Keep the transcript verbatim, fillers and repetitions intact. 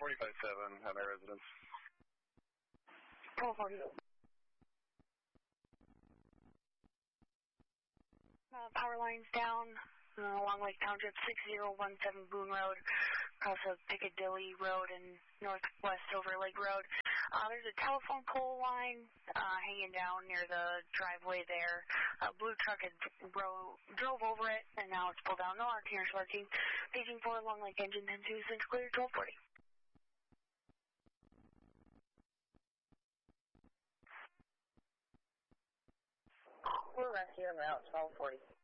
forty-five seven at my residence. twelve forty. Uh, power lines down uh, along Lake Township, six zero one seven Boone Road, across of Piccadilly Road and northwest over Lake Road. Uh, there's a telephone pole line uh, hanging down near the driveway there. A blue truck had bro- drove over it, and now it's pulled down. No arcing or sparking. Paging four, Long Lake engine ten two six, clear, twelve forty. We're rescue en route, twelve forty.